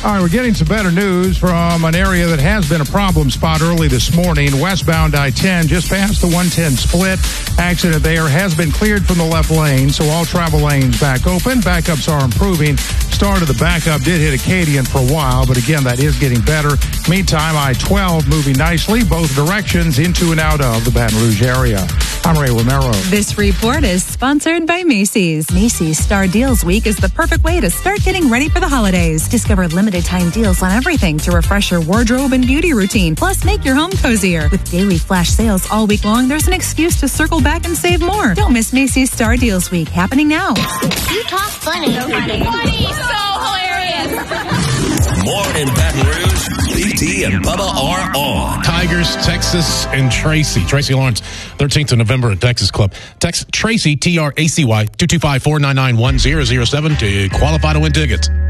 All right, we're getting some better news from an area that has been a problem spot early this morning. Westbound I-10, just past the 110 split. Accident there has been cleared from the left lane, so all travel lanes back open. Backups are improving. Start of the backup did hit Acadian for a while, but again, that is getting better. Meantime, I-12 moving nicely, both directions into and out of the Baton Rouge area. I'm Ray Romero. This report is sponsored by Macy's. Macy's Star Deals Week is the perfect way to start getting ready for the holidays. Discover limited time deals on everything to refresh your wardrobe and beauty routine. Plus, make your home cozier. With daily flash sales all week long, there's an excuse to circle back and save more. Don't miss Macy's Star Deals Week, happening now. You talk funny. So hilarious. More in Baton Rouge. BT and Bubba are on. Tigers, Texas, and Tracy. Tracy Lawrence, 13th of November at Texas Club. Text Tracy, Tracy, 225-499-1007 to qualify to win tickets.